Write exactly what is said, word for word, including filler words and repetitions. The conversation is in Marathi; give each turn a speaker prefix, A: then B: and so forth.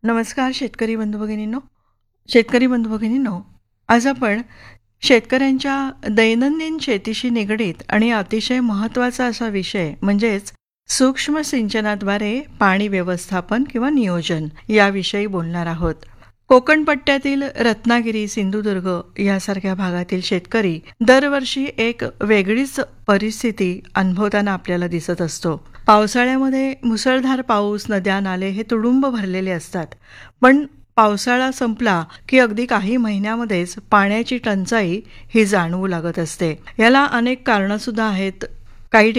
A: नमस्कार शेतकरी बंधू भगिनींनो. शेतकरी बंधू भगिनींनो, आज आपण शेतकऱ्यांच्या दैनंदिन शेतीशी निगडीत आणि अतिशय महत्त्वाचा असा विषय म्हणजेच सूक्ष्म सिंचनाद्वारे पाणी व्यवस्थापन किंवा नियोजन याविषयी बोलणार आहोत. कोकण पट्ट्यातील रत्नागिरी, सिंधुदुर्ग यासारख्या भागातील शेतकरी दरवर्षी एक वेगळीच परिस्थिती अनुभवताना आपल्याला दिसत असतो. पावसाळ्यामध्ये मुसळधार पाऊस, नद्या, नाले हे तुडुंब भरलेले असतात. पण पावसाळा संपला की अगदी काही महिन्यामध्येच पाण्याची टंचाई ही जाणवू लागत असते. याला अनेक कारणं सुद्धा आहेत. काही